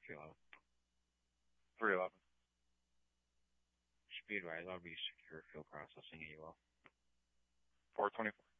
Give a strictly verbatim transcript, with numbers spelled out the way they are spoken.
three eleven. three eleven. Speedwise, I'll be secure field processing A U L. four twenty-four.